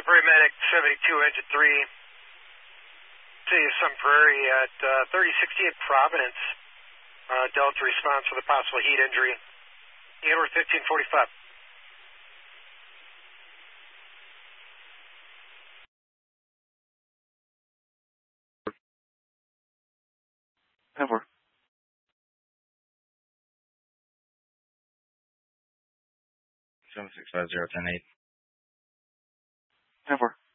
Medic 72, Engine 3, City of Sun Prairie at 3068 Providence. Delta response with a possible heat injury. Edward 1545. Over. 7650, 10-8. Over.